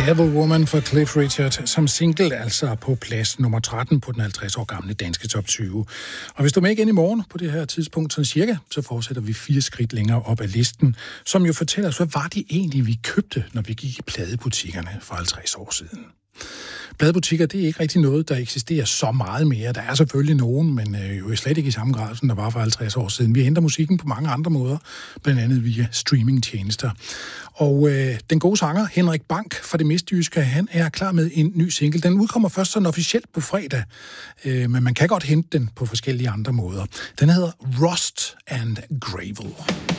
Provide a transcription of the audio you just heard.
Devil Woman for Cliff Richard som single, altså på plads nummer 13 på den 50 år gamle danske top 20. Og hvis du er med igen i morgen på det her tidspunkt, sådan cirka, så fortsætter vi 4 skridt længere op ad listen, som jo fortæller os, hvad var det egentlig, vi købte, når vi gik i pladebutikkerne for 50 år siden. Pladebutikker, det er ikke rigtig noget, der eksisterer så meget mere. Der er selvfølgelig nogen, men jo slet ikke i samme grad, som der var for 50 år siden. Vi henter musikken på mange andre måder, blandt andet via streamingtjenester. Og den gode sanger, Henrik Bank fra Det Midtjyske, han er klar med en ny single. Den udkommer først sådan officielt på fredag, men man kan godt hente den på forskellige andre måder. Den hedder Rust and Gravel.